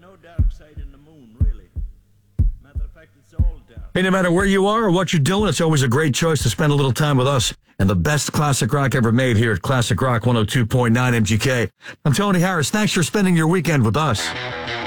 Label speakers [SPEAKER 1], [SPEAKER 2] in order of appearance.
[SPEAKER 1] no dark side in the moon, really. Matter of fact, it's all dark.
[SPEAKER 2] Hey, no matter where you are or what you're doing, it's always a great choice to spend a little time with us and the best classic rock ever made here at Classic Rock 102.9 MGK. I'm Tony Harris. Thanks for spending your weekend with us.